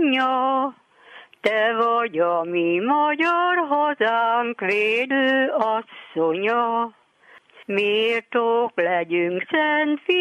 anyja, te vagy a mi magyar hazánk védő asszonya. Méltók legyünk szent